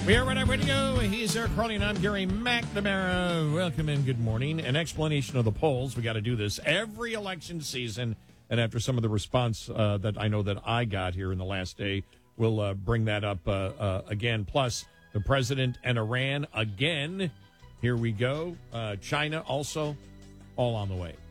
We are right ready to go. He's Eric Crowley, and I'm Gary McNamara. Welcome and good morning. An explanation of the polls. We got to do this every election season. And after some of the response that I know that I got here in the last day, we'll bring that up again. Plus, the president and Iran again. Here we go. China also, all on the way.